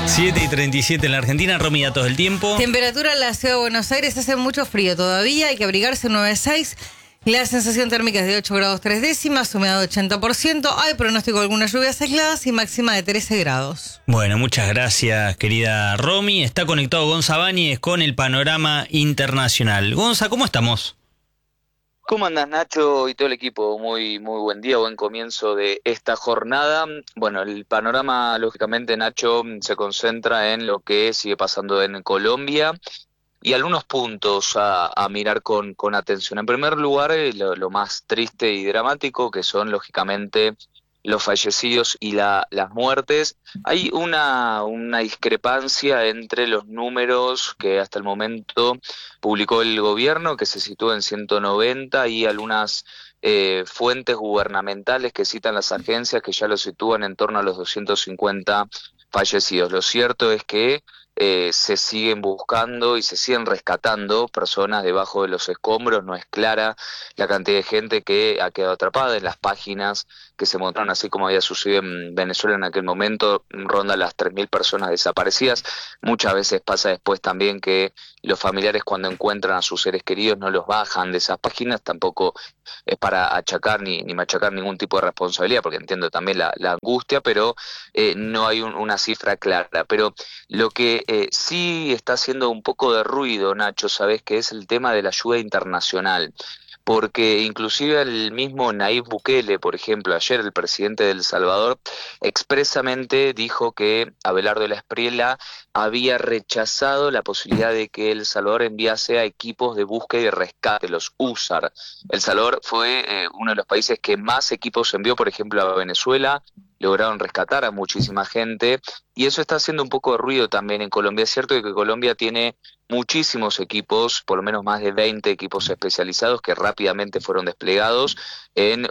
7:37 en la Argentina. Romy, datos del tiempo. Temperatura en la ciudad de Buenos Aires, hace mucho frío todavía, hay que abrigarse 9,6. La sensación térmica es de 8 grados 3 décimas, humedad 80%. Hay pronóstico de algunas lluvias aisladas y máxima de 13 grados. Bueno, muchas gracias, querida Romy. Está conectado Gonza Báñez con el panorama internacional. Gonza, ¿cómo estamos? ¿Cómo andas, Nacho, y todo el equipo? Muy buen día, buen comienzo de esta jornada. Bueno, el panorama, lógicamente, Nacho, se concentra en lo que sigue pasando en Colombia y algunos puntos a mirar con atención. En primer lugar, lo más triste y dramático, que son, lógicamente, los fallecidos y las muertes. Hay una discrepancia entre los números que hasta el momento publicó el gobierno, que se sitúa en 190, y algunas fuentes gubernamentales que citan las agencias que ya lo sitúan en torno a los 250 fallecidos. Lo cierto es que se siguen buscando y se siguen rescatando personas debajo de los escombros. No es clara la cantidad de gente que ha quedado atrapada. En las páginas que se mostraron, así como había sucedido en Venezuela en aquel momento, ronda las 3.000 personas desaparecidas. Muchas veces pasa después también que los familiares, cuando encuentran a sus seres queridos, no los bajan de esas páginas. Tampoco es para achacar ni machacar ningún tipo de responsabilidad, porque entiendo también la angustia, pero no hay una cifra clara. Pero lo que sí está haciendo un poco de ruido, Nacho, sabés que es el tema de la ayuda internacional, porque inclusive el mismo Nayib Bukele, por ejemplo, ayer el presidente de El Salvador expresamente dijo que Abelardo Espriella había rechazado la posibilidad de que El Salvador enviase a equipos de búsqueda y rescate, los USAR. El Salvador fue uno de los países que más equipos envió, por ejemplo, a Venezuela. Lograron rescatar a muchísima gente y eso está haciendo un poco de ruido también en Colombia. Es cierto que Colombia tiene muchísimos equipos, por lo menos más de 20 equipos especializados que rápidamente fueron desplegados en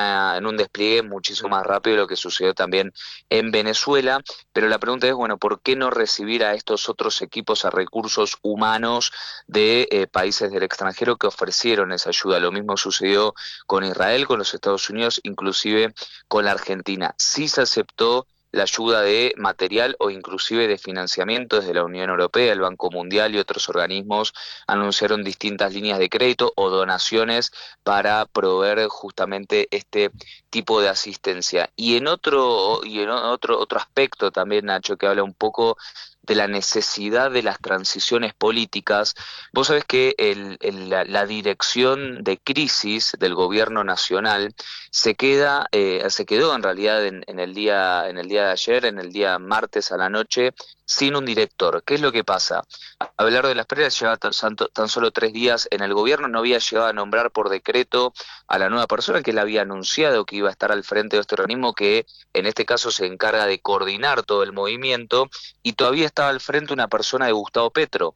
un despliegue muchísimo más rápido de lo que sucedió también en Venezuela. Pero la pregunta es, bueno, ¿por qué no recibir a estos otros equipos, a recursos humanos de países del extranjero que ofrecieron esa ayuda? Lo mismo sucedió con Israel, con los Estados Unidos, inclusive con la Argentina. Sí se aceptó la ayuda de material o inclusive de financiamiento desde la Unión Europea. El Banco Mundial y otros organismos anunciaron distintas líneas de crédito o donaciones para proveer justamente este tipo de asistencia. Y en otro aspecto también, Nacho, que habla un poco de la necesidad de las transiciones políticas. Vos sabés que la dirección de crisis del gobierno nacional se quedó en realidad en el día de ayer, en el día martes a la noche, sin un director. ¿Qué es lo que pasa? Abelardo Espriella lleva tan solo 3 días en el gobierno, no había llegado a nombrar por decreto a la nueva persona que él había anunciado que iba a estar al frente de este organismo, que en este caso se encarga de coordinar todo el movimiento, y todavía estaba al frente una persona de Gustavo Petro.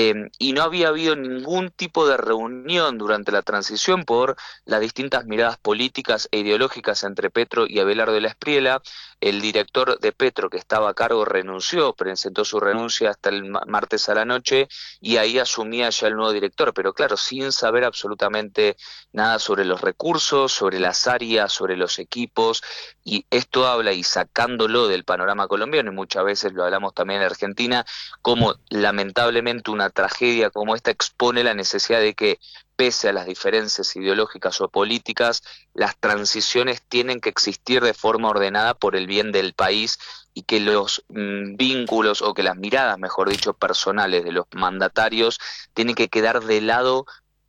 Y no había habido ningún tipo de reunión durante la transición por las distintas miradas políticas e ideológicas entre Petro y Abelardo Espriella. El director de Petro que estaba a cargo renunció, presentó su renuncia hasta el martes a la noche y ahí asumía ya el nuevo director, pero claro, sin saber absolutamente nada sobre los recursos, sobre las áreas, sobre los equipos, y esto habla, y sacándolo del panorama colombiano, y muchas veces lo hablamos también en Argentina, como lamentablemente una tragedia como esta expone la necesidad de que, pese a las diferencias ideológicas o políticas, las transiciones tienen que existir de forma ordenada por el bien del país, y que los vínculos, o que las miradas, mejor dicho, personales de los mandatarios tienen que quedar de lado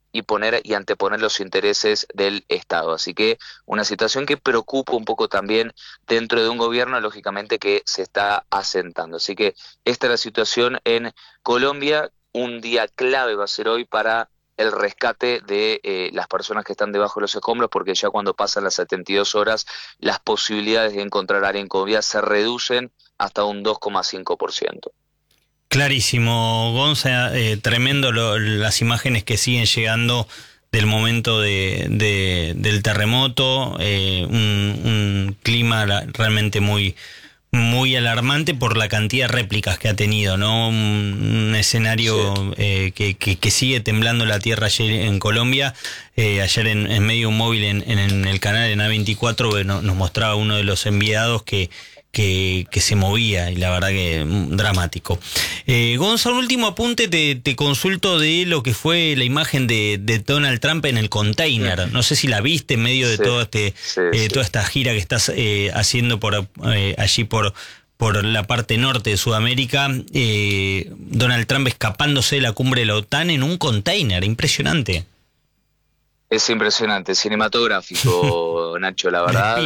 y anteponer los intereses del Estado. Así que una situación que preocupa un poco también dentro de un gobierno, lógicamente, que se está asentando. Así que esta es la situación en Colombia. Un día clave va a ser hoy para el rescate de las personas que están debajo de los escombros, porque ya cuando pasan las 72 horas, las posibilidades de encontrar a alguien con vida se reducen hasta un 2,5%. Clarísimo, Gonza, tremendo las imágenes que siguen llegando del momento del terremoto, un clima realmente muy alarmante por la cantidad de réplicas que ha tenido, ¿no? Un escenario sí. que sigue temblando la tierra ayer en Colombia. Ayer en medio móvil en el canal en A24 nos mostraba uno de los enviados que que se movía, y la verdad que dramático. Gonza, un último apunte, te consulto de lo que fue la imagen de Donald Trump en el container. No sé si la viste en medio de todo toda esta gira que estás haciendo por allí por la parte norte de Sudamérica. Donald Trump escapándose de la cumbre de la OTAN en un container, impresionante. Es impresionante, cinematográfico, Nacho, la verdad.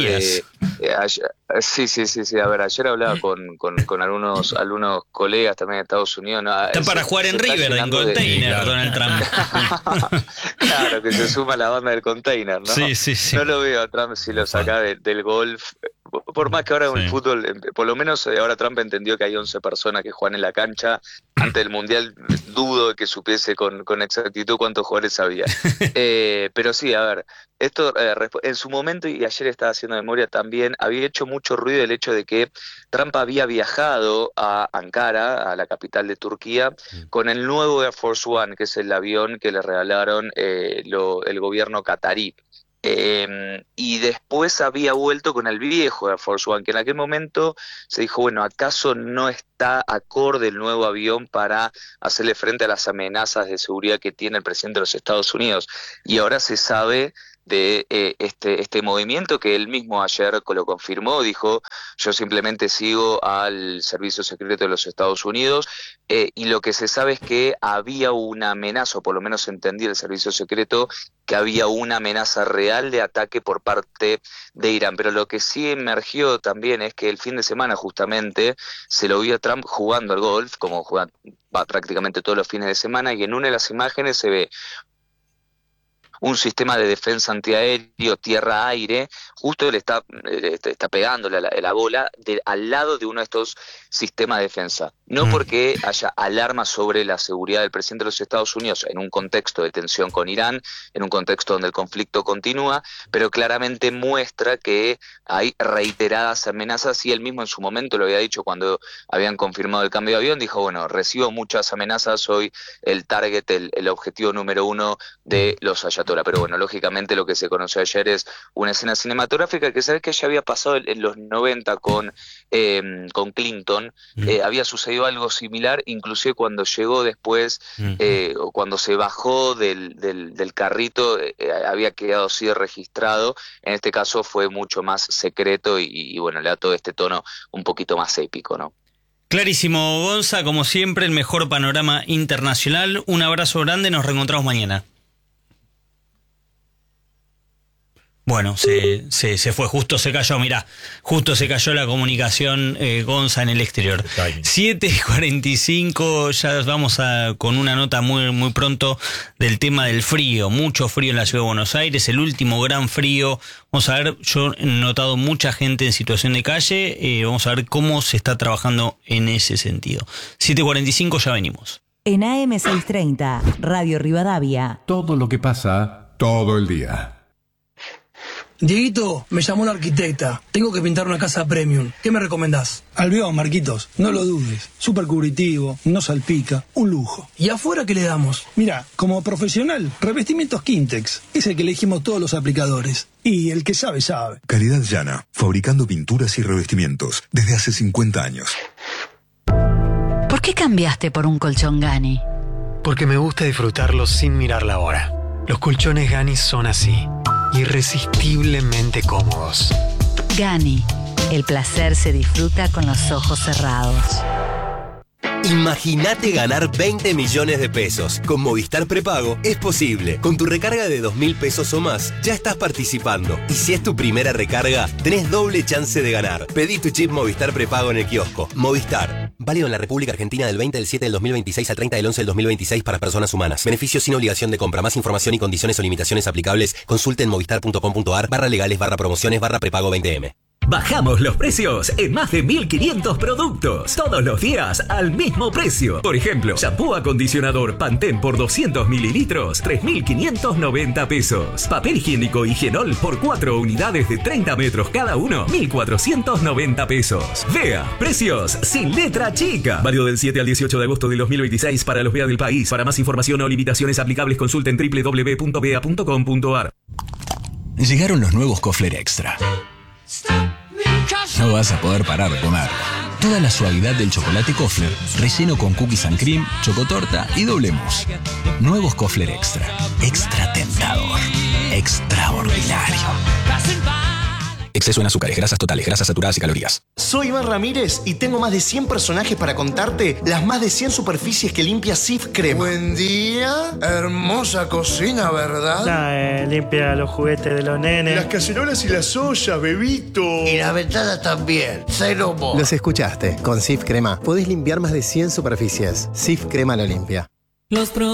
Sí. A ver, ayer hablaba con algunos colegas también de Estados Unidos. Está para jugar en River, en container, Donald Trump. Claro, que se suma a la banda del container, ¿no? Sí. No lo veo a Trump si lo saca del golf. Por más que ahora en el fútbol, por lo menos ahora Trump entendió que hay 11 personas que juegan en la cancha. Antes del Mundial dudo de que supiese con exactitud cuántos jugadores había. Pero sí, a ver, esto en su momento, y ayer estaba haciendo memoria también, había hecho mucho ruido el hecho de que Trump había viajado a Ankara, a la capital de Turquía, con el nuevo Air Force One, que es el avión que le regalaron el gobierno catarí. Y después había vuelto con el viejo Air Force One, que en aquel momento se dijo, bueno, ¿acaso no está acorde el nuevo avión para hacerle frente a las amenazas de seguridad que tiene el presidente de los Estados Unidos? Y ahora se sabe de este movimiento que él mismo ayer lo confirmó, dijo, yo simplemente sigo al Servicio Secreto de los Estados Unidos, y lo que se sabe es que había una amenaza, o por lo menos entendí el Servicio Secreto, que había una amenaza real de ataque por parte de Irán. Pero lo que sí emergió también es que el fin de semana justamente se lo vio a Trump jugando al golf, como juega prácticamente todos los fines de semana, y en una de las imágenes se ve un sistema de defensa antiaéreo tierra-aire, justo le está pegando la bola al lado de uno de estos sistemas de defensa. No porque haya alarmas sobre la seguridad del presidente de los Estados Unidos en un contexto de tensión con Irán, en un contexto donde el conflicto continúa, pero claramente muestra que hay reiteradas amenazas, y él mismo en su momento lo había dicho cuando habían confirmado el cambio de avión, dijo, bueno, recibo muchas amenazas, soy el target, el objetivo número uno de los ayatolás. Pero bueno, lógicamente lo que se conoció ayer es una escena cinematográfica que sabes que ya había pasado en los 90 con Clinton. Había sucedido algo similar, inclusive cuando llegó después, o cuando se bajó del carrito, había quedado así registrado. En este caso fue mucho más secreto y bueno, le da todo este tono un poquito más épico, ¿no? Clarísimo, Gonza, como siempre, el mejor panorama internacional. Un abrazo grande, nos reencontramos mañana. Bueno, se fue, justo se cayó la comunicación, Gonza, en el exterior. 7:45, ya vamos con una nota muy pronto del tema del frío, mucho frío en la ciudad de Buenos Aires, el último gran frío. Vamos a ver, yo he notado mucha gente en situación de calle, vamos a ver cómo se está trabajando en ese sentido. 7:45, ya venimos. En AM630, Radio Rivadavia. Todo lo que pasa, todo el día. Dieguito, me llamó una arquitecta. Tengo que pintar una casa premium. ¿Qué me recomendás? Albión, Marquitos. No lo dudes. Súper cubritivo, no salpica, un lujo. ¿Y afuera qué le damos? Mira, como profesional, revestimientos Quintex. Es el que elegimos todos los aplicadores. Y el que sabe, sabe. Calidad llana, fabricando pinturas y revestimientos desde hace 50 años. ¿Por qué cambiaste por un colchón Gani? Porque me gusta disfrutarlo sin mirar la hora. Los colchones Gani son así, irresistiblemente cómodos. Gani, el placer se disfruta con los ojos cerrados. Imagínate ganar 20 millones de pesos. Con Movistar Prepago es posible. Con tu recarga de 2.000 pesos o más, ya estás participando. Y si es tu primera recarga, tenés doble chance de ganar. Pedí tu chip Movistar Prepago en el kiosco. Movistar. Válido en la República Argentina del 20 del 7 del 2026 al 30 del 11 del 2026 para personas humanas. Beneficios sin obligación de compra. Más información y condiciones o limitaciones aplicables. Consulte en movistar.com.ar/legales/prepago 20M. Bajamos los precios en más de 1.500 productos. Todos los días al mismo precio. Por ejemplo, shampoo acondicionador Pantene por 200 mililitros, 3.590 pesos. Papel higiénico Higienol por 4 unidades de 30 metros cada uno, 1.490 pesos. Vea, precios sin letra chica. Válido del 7 al 18 de agosto de 2026 para los VEA del país. Para más información o limitaciones aplicables, consulten www.vea.com.ar. Llegaron los nuevos Kofler Extra. no vas a poder parar de comerlo. Toda la suavidad del chocolate Kofler, relleno con cookies and cream, chocotorta y doble mousse. Nuevos Kofler Extra. Extra tentador. Extraordinario. Exceso en azúcares, grasas totales, grasas saturadas y calorías. Soy Iván Ramírez y tengo más de 100 personajes para contarte las más de 100 superficies que limpia Cif Crema. Buen día. Hermosa cocina, ¿verdad? Limpia los juguetes de los nenes. Las cacerolas y las ollas, bebito. Y la ventana también. Cero mo. Los escuchaste. Con Cif Crema podés limpiar más de 100 superficies. Cif Crema lo limpia.